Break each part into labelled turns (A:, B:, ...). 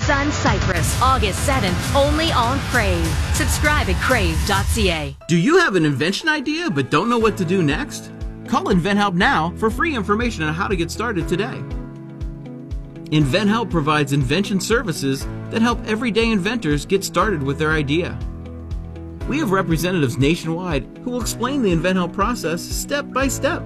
A: Sun Cypress, August 7th, only on Crave. Subscribe at crave.ca.
B: Do you have an invention idea but don't know what to do next? Call InventHelp now for free information on how to get started today. InventHelp provides invention services that help everyday inventors get started with their idea. We have representatives nationwide who will explain the InventHelp process step by step.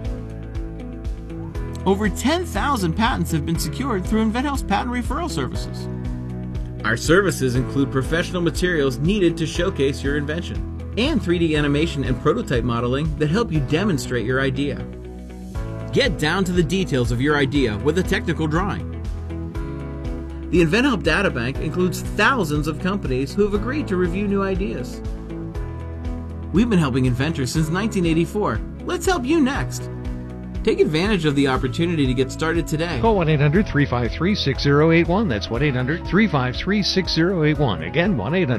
B: Over 10,000 patents have been secured through InventHelp's patent referral services. Our services include professional materials needed to showcase your invention and 3D animation and prototype modeling that help you demonstrate your idea. Get down to the details of your idea with a technical drawing. The InventHelp Databank includes thousands of companies who have agreed to review new ideas. We've been helping inventors since 1984. Let's help you next. Take advantage of the opportunity to get started today.
C: Call 1-800-353-6081. That's 1-800-353-6081. Again,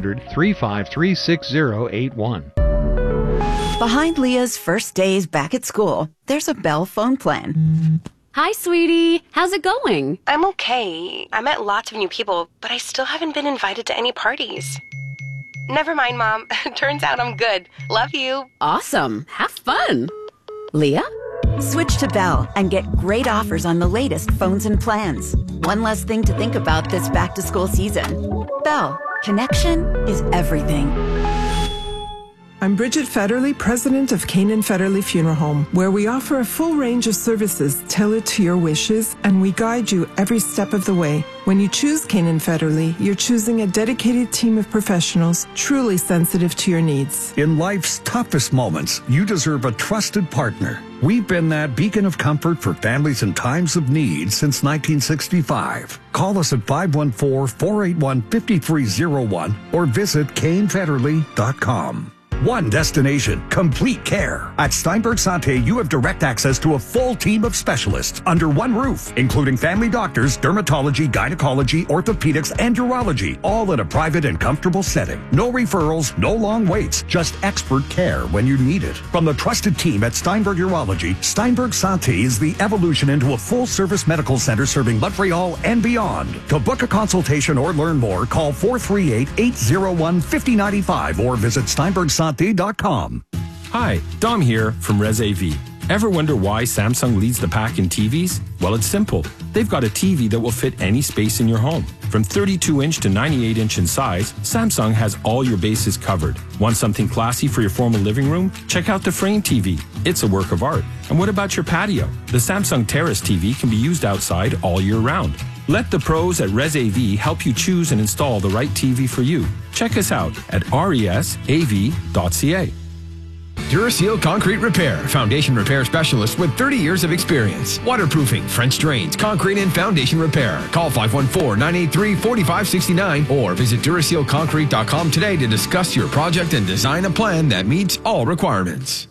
C: 1-800-353-6081.
D: Behind Leah's first days back at school, there's a Bell phone plan.
E: Hi, sweetie. How's it going?
F: I'm okay. I met lots of new people, but I still haven't been invited to any parties. Never mind, Mom. Turns out I'm good. Love you.
E: Awesome. Have fun. Leah?
D: Switch to Bell and get great offers on the latest phones and plans. One less thing to think about this back-to-school season. Bell. Connection is everything.
G: I'm Bridget Federley, president of Canaan Federley Funeral Home, where we offer a full range of services tailored to your wishes, and we guide you every step of the way. When you choose Canaan Federley, you're choosing a dedicated team of professionals truly sensitive to your needs.
H: In life's toughest moments, you deserve a trusted partner. We've been that beacon of comfort for families in times of need since 1965. Call us at 514-481-5301 or visit CainFederley.com. One destination, complete care. At Steinberg Santé, you have direct access to a full team of specialists under one roof, including family doctors, dermatology, gynecology, orthopedics, and urology, all in a private and comfortable setting. No referrals, no long waits, just expert care when you need it. From the trusted team at Steinberg Urology, Steinberg Santé is the evolution into a full-service medical center serving Montreal and beyond. To book a consultation or learn more, call 438-801-5095 or visit SteinbergSanté.com.
I: Hi, Dom here from ResAV. Ever wonder why Samsung leads the pack in TVs? Well, it's simple. They've got a TV that will fit any space in your home. From 32-inch to 98-inch in size, Samsung has all your bases covered. Want something classy for your formal living room? Check out the Frame TV. It's a work of art. And what about your patio? The Samsung Terrace TV can be used outside all year round. Let the pros at ResAV help you choose and install the right TV for you. Check us out at resav.ca.
J: Duraseal Concrete Repair, foundation repair specialist with 30 years of experience. Waterproofing, French drains, concrete and foundation repair. Call 514-983-4569 or visit DurasealConcrete.com today to discuss your project and design a plan that meets all requirements.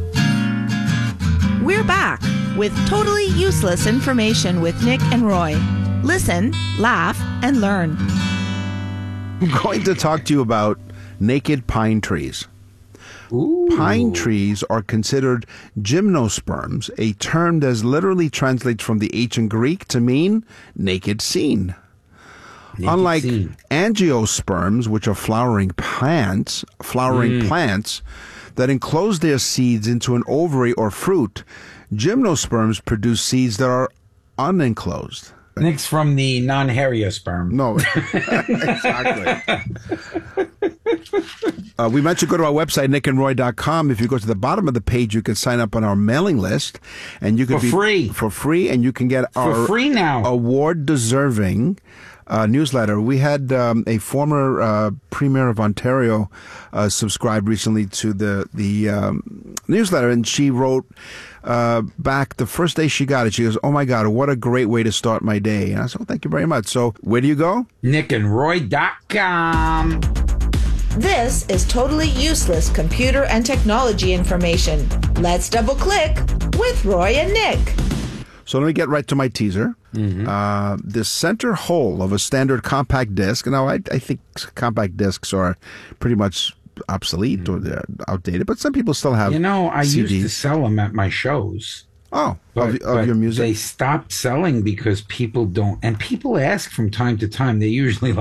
K: We're back with totally useless information with Nick and Roy. Listen, laugh, and learn.
L: I'm going to talk to you about naked pine trees. Ooh. Pine trees are considered gymnosperms, a term that literally translates from the ancient Greek to mean naked scene. Unlike angiosperms, which are flowering plants that enclose their seeds into an ovary or fruit, gymnosperms produce seeds that are unenclosed.
M: Nick's from the non-hairyosperm.
L: No, exactly. We meant you go to our website, nickandroy.com. If you go to the bottom of the page, you can sign up on our mailing list, and you can for free, and you can get our
M: free now
L: award-deserving newsletter. We had a former premier of Ontario subscribe recently to the newsletter, and she wrote back the first day she got it. She goes, "Oh my God, what a great way to start my day." And I said, "Oh, thank you very much." So where do you go?
M: nickandroy.com.
K: This is totally useless computer and technology information. Let's double click with Roy and Nick.
L: So let me get right to my teaser. Mm-hmm. The center hole of a standard compact disc. Now, I think compact discs are pretty much obsolete or they're outdated, but some people still have
M: I
L: CDs.
M: used to sell them at my shows.
L: Oh,
M: but
L: of your music?
M: They stopped selling because people don't, and people ask from time to time. They usually